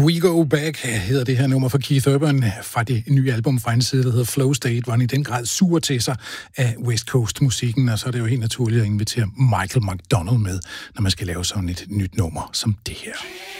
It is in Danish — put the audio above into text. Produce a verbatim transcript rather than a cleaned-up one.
We Go Back hedder det her nummer for Keith Urban fra det nye album fra en side, der hedder Flow State, hvor han i den grad suger til sig af West Coast-musikken, og så er det jo helt naturligt at invitere Michael McDonald med, når man skal lave sådan et nyt nummer som det her.